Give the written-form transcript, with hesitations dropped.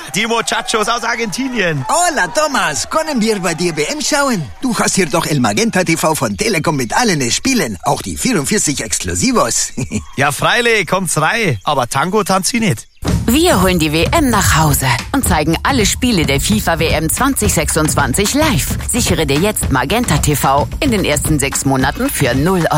Die Muchachos aus Argentinien. Hola, Thomas. Können wir bei dir WM schauen? Du hast hier doch El Magenta TV von Telekom mit allen Spielen. Auch die 44 Exklusivos. Ja, freilich, kommt's rein. Aber Tango tanzt sie nicht. Wir holen die WM nach Hause und zeigen alle Spiele der FIFA WM 2026 live. Sichere dir jetzt Magenta TV in den ersten 6 Monaten für 0 €.